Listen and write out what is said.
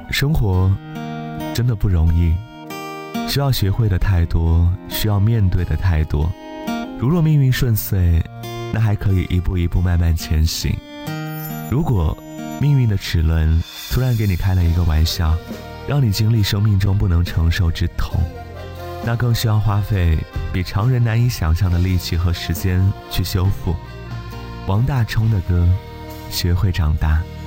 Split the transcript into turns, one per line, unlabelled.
生活真的不容易，需要学会的太多，需要面对的太多。如若命运顺遂，那还可以一步一步慢慢前行。如果命运的齿轮突然给你开了一个玩笑，让你经历生命中不能承受之痛，那更需要花费比常人难以想象的力气和时间去修复。王大冲的歌《学会长大》。